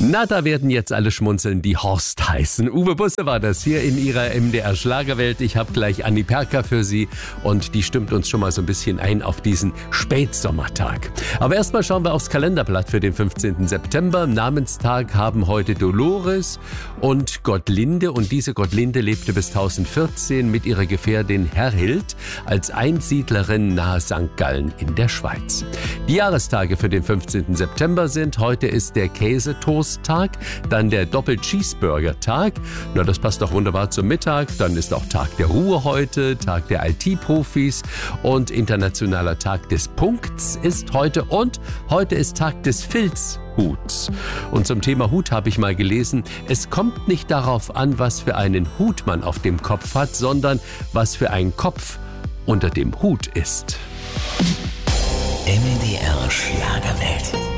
Na, da werden jetzt alle schmunzeln, die Horst heißen. Uwe Busse war das hier in ihrer MDR Schlagerwelt. Ich habe gleich Anni Perker für Sie und die stimmt uns schon mal so ein bisschen ein auf diesen Spätsommertag. Aber erstmal schauen wir aufs Kalenderblatt für den 15. September. Namenstag haben heute Dolores und Gottlinde, und diese Gottlinde lebte bis 1014 mit ihrer Gefährtin Herhild als Einsiedlerin nahe St. Gallen in der Schweiz. Die Jahrestage für den 15. September sind: heute ist der Käsetoast-Tag, dann der Doppel-Cheeseburger-Tag. Na, das passt doch wunderbar zum Mittag. Dann ist auch Tag der Ruhe heute, Tag der IT-Profis und internationaler Tag des Punkts ist heute. Und heute ist Tag des Filzhuts. Und zum Thema Hut habe ich mal gelesen: es kommt nicht darauf an, was für einen Hut man auf dem Kopf hat, sondern was für ein Kopf unter dem Hut ist. MDR Schlagerwelt.